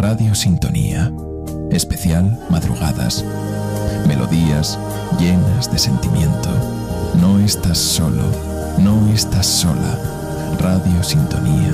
Radio Sintonía. Especial madrugadas. Melodías llenas de sentimiento. No estás solo, no estás sola. Radio Sintonía